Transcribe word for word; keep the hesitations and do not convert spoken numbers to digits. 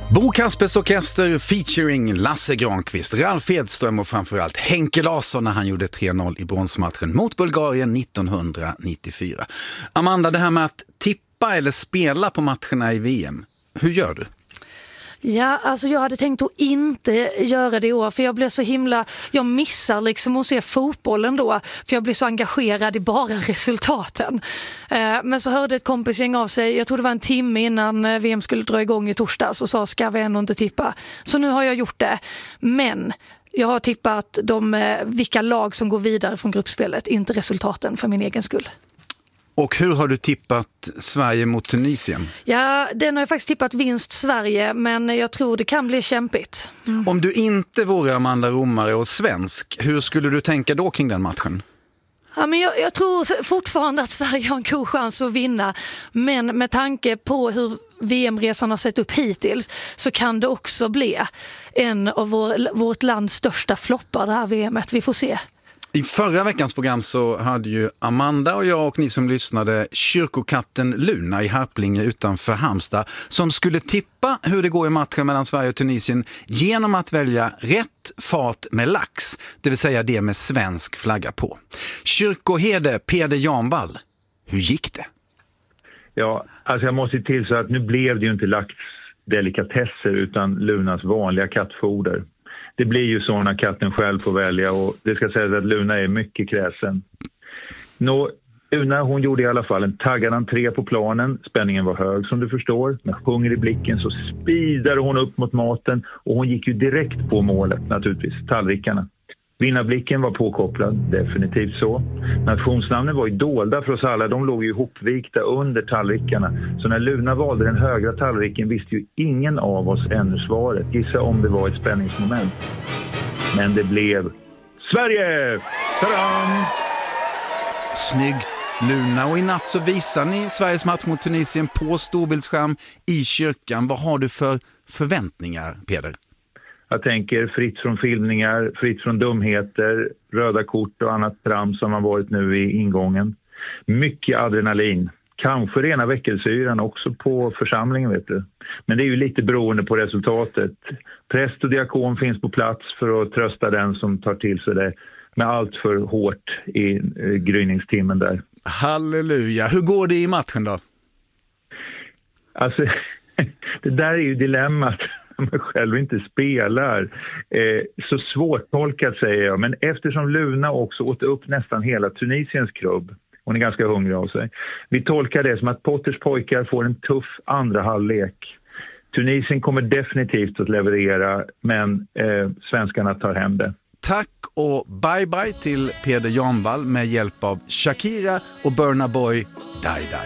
Bo Kaspers Orkester featuring Lasse Granqvist, Ralf Edström och framförallt Henke Larsson när han gjorde tre noll i bronsmatchen mot Bulgarien nittonhundranittiofyra. Amanda, det här med att tippa eller spela på matcherna i V M, hur gör du? Ja, alltså jag hade tänkt att inte göra det i år, för jag blev så himla, jag missar liksom att se fotbollen då, för jag blir så engagerad i bara resultaten. Eh, men så hörde ett kompisgäng av sig, jag tror det var en timme innan V M skulle dra igång i torsdags, och sa ska vi ändå inte tippa. Så nu har jag gjort det, men jag har tippat de, vilka lag som går vidare från gruppspelet, inte resultaten för min egen skull. Och hur har du tippat Sverige mot Tunisien? Ja, den har jag faktiskt tippat vinst Sverige, men jag tror det kan bli kämpigt. Mm. Om du inte vore Amanda Romare och svensk, hur skulle du tänka då kring den matchen? Ja, men jag, jag tror fortfarande att Sverige har en god chans att vinna, men med tanke på hur V M-resan har sett upp hittills så kan det också bli en av vår, vårt lands största floppar det här V M-et. Vi får se. I förra veckans program så hade ju Amanda och jag och ni som lyssnade kyrkokatten Luna i Harplinge utanför Halmstad som skulle tippa hur det går i matchen mellan Sverige och Tunisien genom att välja rätt fat med lax, det vill säga det med svensk flagga på. Kyrkoherde Peder Janvall, hur gick det? Ja, alltså jag måste till så att nu blev det ju inte laxdelikatesser utan Lunas vanliga kattfoder. Det blir ju så när katten själv får välja, och det ska sägas att Luna är mycket kräsen. Nå, Luna hon gjorde i alla fall en taggad entré på planen. Spänningen var hög som du förstår. Med hunger i blicken så speedade hon upp mot maten, och hon gick ju direkt på målet naturligtvis, tallrikarna. Vinnarblicken var påkopplad, definitivt så. Nationsnamnen var ju dolda för oss alla, de låg ju ihopvikta under tallrikarna. Så när Luna valde den högra tallriken visste ju ingen av oss ännu svaret. Gissa om det var ett spänningsmoment. Men det blev Sverige! Tadam! Snyggt Luna, och i natt så visar ni Sveriges match mot Tunisien på storbildsskärm i kyrkan. Vad har du för förväntningar, Peder? Jag tänker fritt från filmningar, fritt från dumheter, röda kort och annat tram som har varit nu i ingången. Mycket adrenalin. Kanske rena väckelsyran också på församlingen, vet du. Men det är ju lite beroende på resultatet. Präst och diakon finns på plats för att trösta den som tar till sig det med allt för hårt i eh, gryningstimmen där. Halleluja. Hur går det i matchen då? Alltså, det där är ju dilemmat. Man själv inte spelar. Eh, så svårt tolkat säger jag. Men eftersom Luna också åt upp nästan hela Tunisiens klubb. Hon är ganska hungrig av sig. Vi tolkar det som att Potters pojkar får en tuff andra halvlek. Tunisien kommer definitivt att leverera, men eh, svenskarna tar hem det. Tack och bye bye till Peder Janvall med hjälp av Shakira och Burna Boy Die Die.